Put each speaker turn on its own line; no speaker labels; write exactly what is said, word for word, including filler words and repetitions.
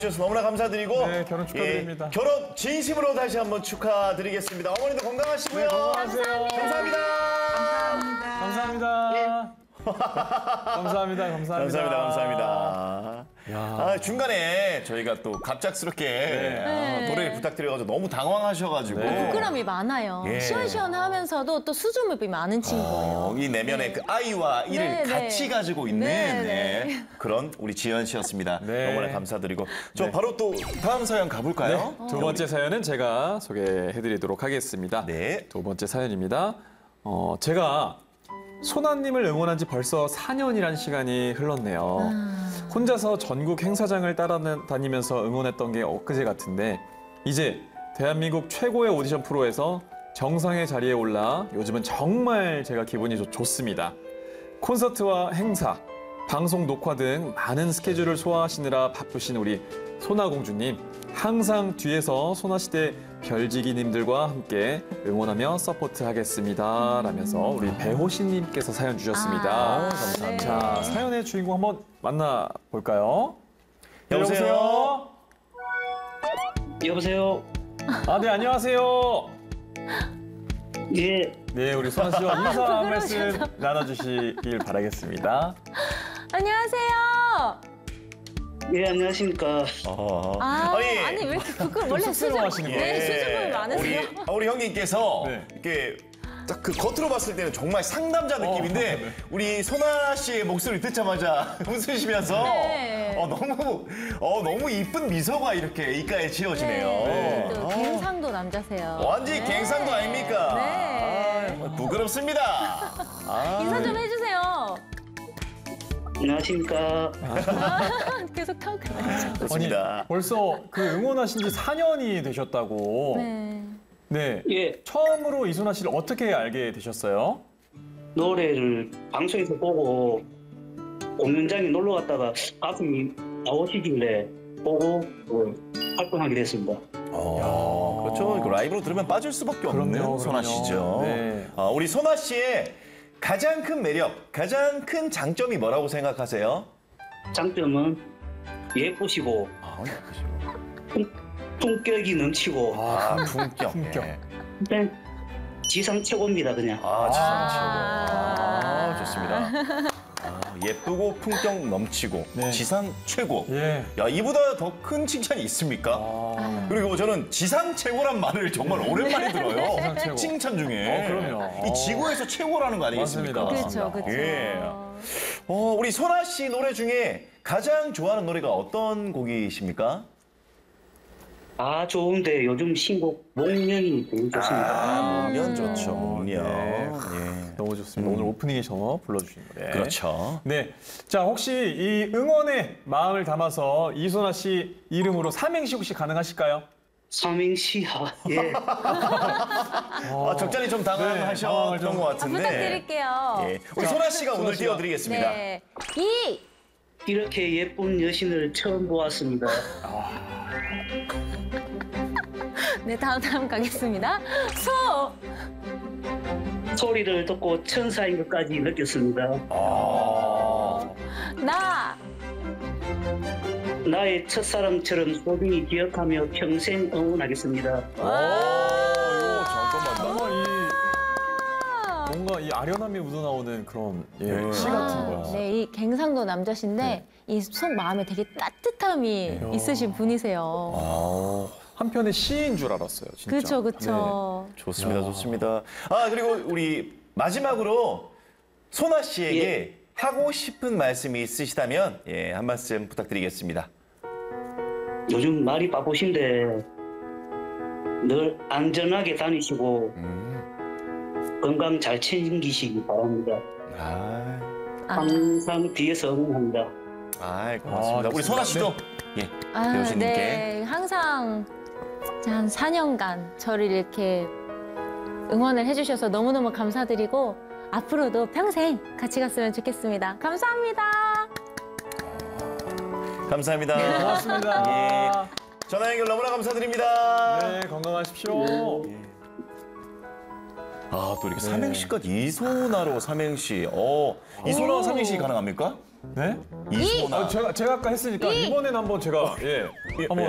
주셔서 너무나 감사드리고
네, 결혼 축하드립니다.
예, 결혼 진심으로 다시 한번 축하드리겠습니다. 어머니도 건강하시고요.
네, 건강하세요.
감사합니다.
감사합니다. 감사합니다. 감사합니다. 감사합니다.
감사합니다. 감사합니다.
야.
아, 중간에 저희가 또 갑작스럽게
네.
아, 노래를 부탁드려가지고 너무 당황하셔가지고
네.
부끄럼이 많아요.
예.
시원시원하면서도 또 수줍음이 많은 친구예요.
어, 이 내면의
네.
그 아이와 이를
네,
같이
네.
가지고 있는
네,
네,
네.
그런 우리 지연 씨였습니다.
네.
너무나 감사드리고 저
네.
바로 또 다음 사연 가볼까요?
두 번째 사연은 제가 소개해드리도록 하겠습니다.
네.
두 번째 사연입니다. 어, 제가 소나님을 응원한 지 벌써 사 년이란 시간이 흘렀네요.
아.
혼자서 전국 행사장을 따라다니면서 응원했던 게 엊그제 같은데 이제 대한민국 최고의 오디션 프로에서 정상의 자리에 올라 요즘은 정말 제가 기분이 좋, 좋습니다. 콘서트와 행사, 방송 녹화 등 많은 스케줄을 소화하시느라 바쁘신 우리 소나공주님, 항상 뒤에서 소나시대 별지기님들과 함께 응원하며 서포트하겠습니다. 라면서 우리 배호신님께서 사연 주셨습니다.
아,
감사합니다.
네.
자, 사연의 주인공 한번 만나볼까요?
여보세요?
여보세요.
아, 네, 안녕하세요.
예,
네, 우리 소나 씨와 인사 한 말씀
부끄러우셔서.
나눠주시길 바라겠습니다.
안녕하세요.
예 안녕하십니까.
어.
아,
아니,
아니, 왜 이렇게 부끄러? 원래 수줍,
쑥스러워하시는 거예요?
네, 수줍음이 많으세요.
우리, 아, 우리 형님께서
네.
이렇게 딱 그 겉으로 봤을 때는 정말 상남자 느낌인데
어, 네.
우리 소나 씨의 목소리 듣자마자 웃으시면서
네.
어, 너무 어, 너무 이쁜 미소가 이렇게 입가에 지어지네요.
네.
또
어,
갱상도 남자세요.
완전히
네.
갱상도 아닙니까?
네.
아, 부끄럽습니다. 아,
인사 좀 해주세요.
안녕하십니까.
계속 타고 가요.
좋습니다.
아니, 벌써 그 응원하신 지 사 년이 되셨다고.
네.
네.
예,
처음으로 이소나 씨를 어떻게 알게 되셨어요?
노래를 방송에서 보고 공연장에 놀러 갔다가 가수님 나오시길래 보고 어, 활동하게 됐습니다.
어, 그렇죠. 그 라이브로 들으면 빠질 수밖에 없는
그럼요,
소나
그럼요.
씨죠.
네.
어, 우리 소나 씨의 가장 큰 매력, 가장 큰 장점이 뭐라고 생각하세요?
장점은 예쁘시고
아, 예쁘시고.
품격이 넘치고
아, 품격.
품격.
네.
그냥 지상 최고입니다 그냥.
아, 지상
아.
최고. 아, 좋습니다. 아, 예쁘고 품격 넘치고
네.
지상 최고.
예.
야, 이보다 더 큰 칭찬이 있습니까?
아.
그리고 저는 지상 최고란 말을 정말 오랜만에 들어요.
지상 최고.
칭찬 중에.
어, 그럼요.
이 지구에서 최고라는 거 아니겠습니까?
맞습니다.
그렇죠, 그렇죠.
예. 어, 우리 소나 씨 노래 중에 가장 좋아하는 노래가 어떤 곡이십니까?
아 좋은데 요즘 신곡 목련이 되게 좋습니다.
아, 목련
음.
좋죠. 목련.
네.
예.
너무 좋습니다. 오늘 오프닝에서 불러주신 노래.
그렇죠.
네. 자, 혹시 이 응원의 마음을 담아서 이소나 씨 이름으로 삼행시 혹시 가능하실까요?
삼행시하. 예.
아, 적잖이 좀
네,
당황하셨던
당황을 좀-
것
아,
같은데.
부탁드릴게요.
예. 우리 소나 씨가 오늘
소나 씨가.
띄워드리겠습니다.
네. 이.
이렇게 예쁜 여신을 처음 보았습니다.
네, 다음 다음 가겠습니다. 소.
소리를 듣고 천사인 것까지 느꼈습니다.
아.
나.
나의 첫사랑처럼 소중히 기억하며 평생 응원하겠습니다.
오, 이거 잠깐만.
정말 이 뭔가 이 아련함이 묻어나오는 그런 예,
네.
시 같은 거야.
네, 이 갱상도 남자신데
네.
이 속 마음에 되게 따뜻함이
네.
있으신 분이세요.
아,
한편의 시인 줄 알았어요, 진짜.
그렇죠, 그렇죠.
좋습니다,
야.
좋습니다. 아, 그리고 우리 마지막으로 소나 씨에게 하고 싶은 말씀이 있으시다면 예, 한 말씀 부탁드리겠습니다.
요즘 말이 바쁘신데 늘 안전하게 다니시고
음.
건강 잘 챙기시기 바랍니다.
아,
아,
항상 뒤에서 응원합니다.
아, 고맙습니다.
아,
우리 소나 씨도 예,
아,
배우신님께.
네, 항상 한 사 년간 저를 이렇게 응원을 해주셔서 너무너무 감사드리고 앞으로도 평생 같이 갔으면 좋겠습니다. 감사합니다.
감사합니다.
네, 고맙습니다.
예. 전화 연결 너무나 감사드립니다.
네, 건강하십시오.
예. 아, 또 이렇게
네.
삼행시까지 이소나로 삼행시. 어, 이소나
오.
삼행시 가능합니까?
네?
이소나.
아, 제가 제가 아까 했으니까 이번에는 한번 제가 예 한번